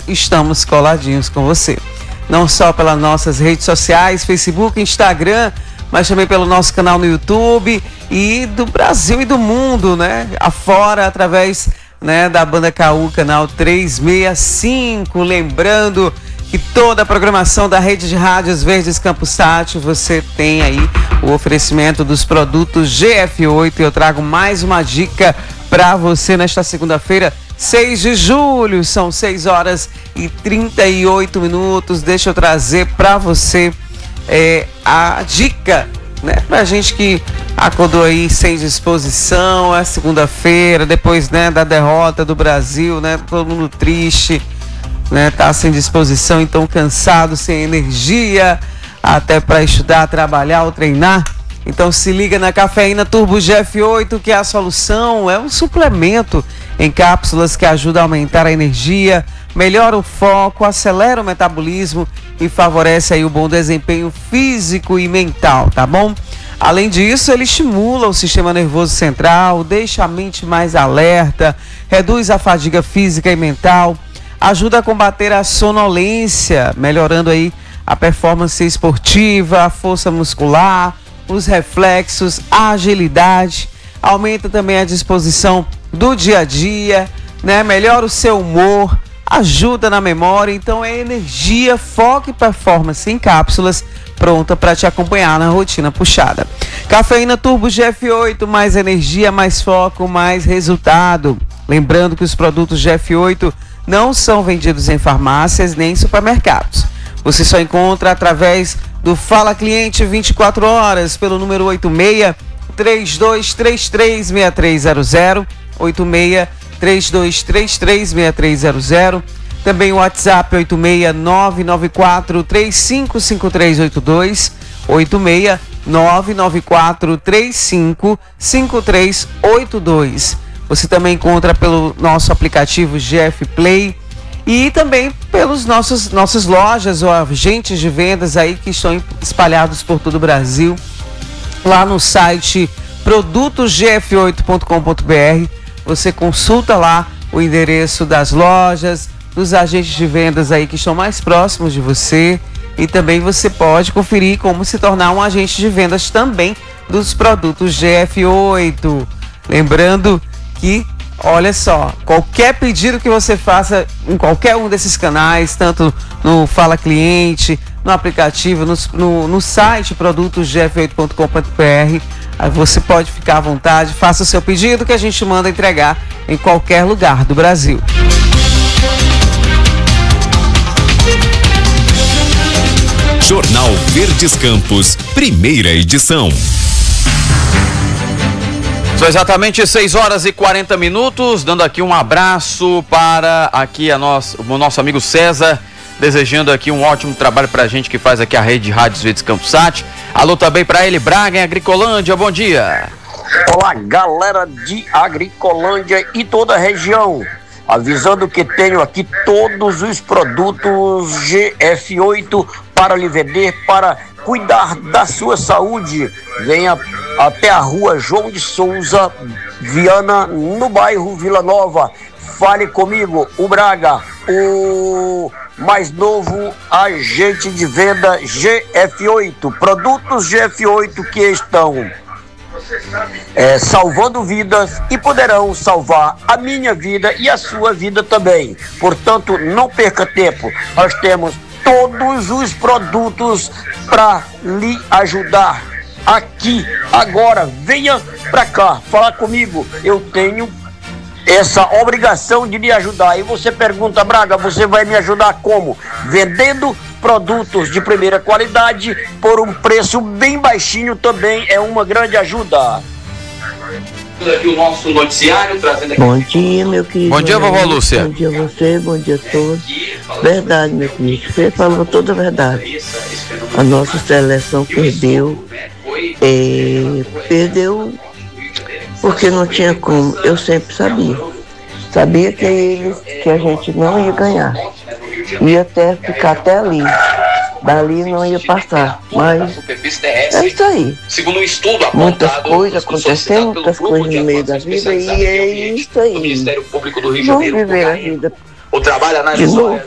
estamos coladinhos com você. Não só pelas nossas redes sociais, Facebook, Instagram, mas também pelo nosso canal no YouTube e do Brasil e do mundo, né? Afora, através, né, da Banda KU, canal 365. Lembrando que toda a programação da Rede de Rádios Verdes Campus Sat, você tem aí o oferecimento dos produtos GF8. Eu trago mais uma dica para você nesta segunda-feira, 6 de julho, são 6 horas e 38 minutos. Deixa eu trazer para você a dica, né, pra gente que acordou aí sem disposição, é segunda-feira, depois, né, da derrota do Brasil, né, todo mundo triste, né, tá sem disposição, então cansado, sem energia, até para estudar, trabalhar ou treinar. Então se liga na Cafeína Turbo GF8, que é a solução, é um suplemento em cápsulas que ajuda a aumentar a energia, melhora o foco, acelera o metabolismo e favorece aí o bom desempenho físico e mental, tá bom? Além disso, ele estimula o sistema nervoso central, deixa a mente mais alerta, reduz a fadiga física e mental, ajuda a combater a sonolência, melhorando aí a performance esportiva, a força muscular, os reflexos, a agilidade, aumenta também a disposição do dia a dia, né? Melhora o seu humor, ajuda na memória. Então é energia, foco e performance em cápsulas, pronta para te acompanhar na rotina puxada. Cafeína Turbo GF8, mais energia, mais foco, mais resultado. Lembrando que os produtos GF8 não são vendidos em farmácias nem em supermercados. Você só encontra através do Fala Cliente 24 horas pelo número 86-3233-6300, 86-3233-6300. Também o WhatsApp 86-994-355382, 86-994-355382. Você também encontra pelo nosso aplicativo GF Play e também pelos nossas lojas ou agentes de vendas aí que estão espalhados por todo o Brasil. Lá no site produtosgf8.com.br, você consulta lá o endereço das lojas, dos agentes de vendas aí que estão mais próximos de você, e também você pode conferir como se tornar um agente de vendas também dos produtos GF8. Lembrando que, olha só, qualquer pedido que você faça em qualquer um desses canais, tanto no Fala Cliente, no aplicativo, no site produtosgf8.com.br, você pode ficar à vontade, faça o seu pedido que a gente manda entregar em qualquer lugar do Brasil. Jornal Verdes Campos, primeira edição. São exatamente 6 horas e 40 minutos, dando aqui um abraço para aqui o nosso amigo César, desejando aqui um ótimo trabalho para a gente que faz aqui a Rede de Rádios Verdes Campos Sat. Alô também para ele, Braga, em Agricolândia, bom dia. Olá, galera de Agricolândia e toda a região. Avisando que tenho aqui todos os produtos GF8 para lhe vender, para cuidar da sua saúde. Venha até a rua João de Souza, Viana, no bairro Vila Nova. Fale comigo, o Braga, o mais novo agente de venda GF8. Produtos GF8 que estão salvando vidas e poderão salvar a minha vida e a sua vida também. Portanto, não perca tempo. Nós temos todos os produtos para lhe ajudar aqui, agora. Venha para cá, falar comigo. Eu tenho essa obrigação de lhe ajudar. E você pergunta, Braga, você vai me ajudar como? Vendendo produtos de primeira qualidade por um preço bem baixinho também é uma grande ajuda. Aqui o nosso noticiário trazendo aqui. Bom dia, meu querido. Bom dia, vovó Lúcia. Bom dia a você, bom dia a todos. Verdade, meu querido, você falou toda a verdade. A nossa seleção perdeu. Perdeu porque não tinha como. Eu sempre sabia que a gente não ia ganhar. Ia até ficar até ali. Dali não ia passar. Mas é isso aí. Muitas coisas acontecendo, muitas coisas no meio da vida, e é isso aí. Vamos viver a vida de novo.